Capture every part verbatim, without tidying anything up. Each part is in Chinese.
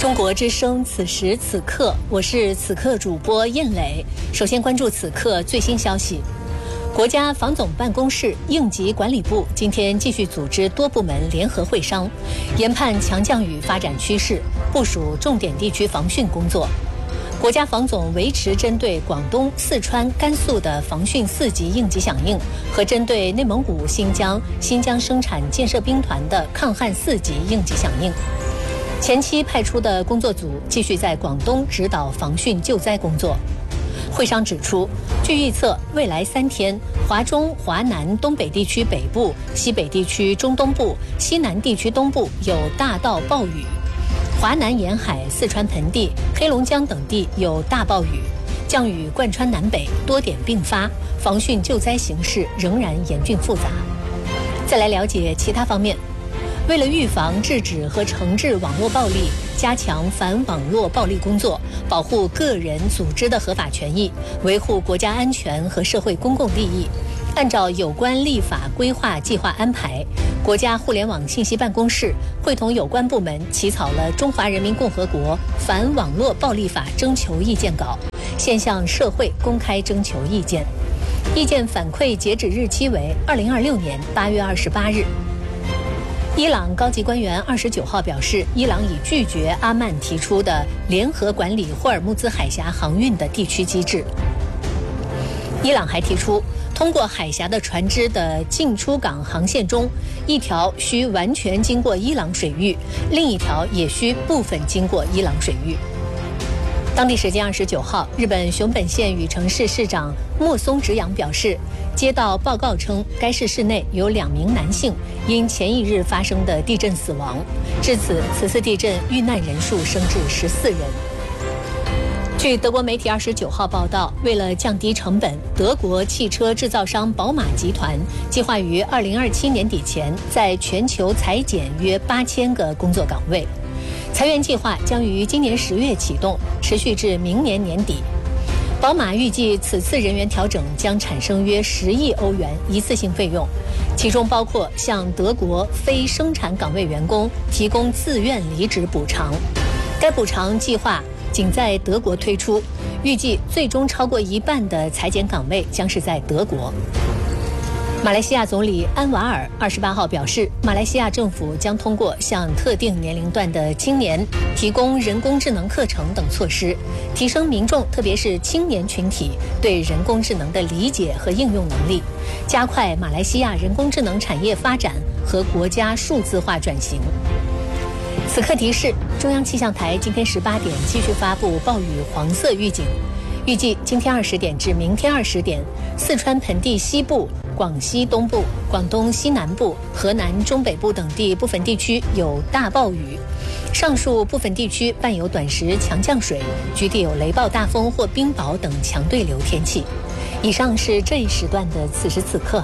中国之声，此时此刻，我是此刻主播燕磊。首先关注此刻最新消息。国家防总办公室应急管理部今天继续组织多部门联合会商，研判强降雨发展趋势，部署重点地区防汛工作。国家防总维持针对广东、四川、甘肃的防汛四级应急响应和针对内蒙古、新疆、新疆生产建设兵团的抗旱四级应急响应。前期派出的工作组继续在广东指导防汛救灾工作。会商指出，据预测，未来三天，华中、华南、东北地区北部、西北地区中东部、西南地区东部有大到暴雨；华南沿海、四川盆地、黑龙江等地有大暴雨，降雨贯穿南北，多点并发，防汛救灾形势仍然严峻复杂。再来了解其他方面。为了预防、制止和惩治网络暴力，加强反网络暴力工作，保护个人、组织的合法权益，维护国家安全和社会公共利益，按照有关立法规划计划安排，国家互联网信息办公室会同有关部门起草了《中华人民共和国反网络暴力法》征求意见稿，现向社会公开征求意见。意见反馈截止日期为二零二六年八月二十八日。伊朗高级官员二十九号表示，伊朗已拒绝阿曼提出的联合管理霍尔木兹海峡航运的地区机制。伊朗还提出，通过海峡的船只的进出港航线中，一条需完全经过伊朗水域，另一条也需部分经过伊朗水域。当地时间二十九号，日本熊本县羽城市市长莫松直洋表示，接到报告称，该市市内有两名男性因前一日发生的地震死亡，至此，此次地震遇难人数升至十四人。据德国媒体二十九号报道，为了降低成本，德国汽车制造商宝马集团计划于二零二七年底前在全球裁减约八千个工作岗位。裁员计划将于今年十月启动，持续至明年年底。宝马预计此次人员调整将产生约十亿欧元一次性费用，其中包括向德国非生产岗位员工提供自愿离职补偿。该补偿计划仅在德国推出，预计最终超过一半的裁减岗位将是在德国。马来西亚总理安瓦尔二十八号表示，马来西亚政府将通过向特定年龄段的青年提供人工智能课程等措施，提升民众特别是青年群体对人工智能的理解和应用能力，加快马来西亚人工智能产业发展和国家数字化转型。此刻提示，中央气象台今天十八点继续发布暴雨黄色预警，预计今天二十点至明天二十点，四川盆地西部、广西东部、广东西南部、河南中北部等地部分地区有大暴雨，上述部分地区伴有短时强降水，局地有雷暴大风或冰雹等强对流天气。以上是这一时段的此时此刻。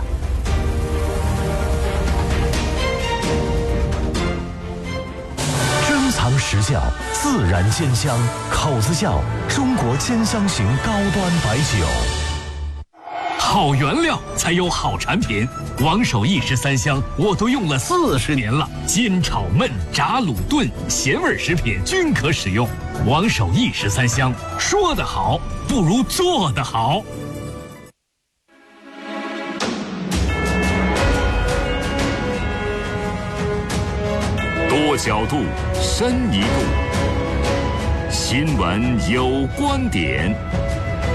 珍藏实窖，自然鲜香，口子窖中国兼香型高端白酒。 好原料才有好产品，王守义十三香我都用了四十年了，煎炒焖炸卤炖咸味食品均可使用。王守义十三香，说得好不如做得好。 多角度，深一度，新闻有观点。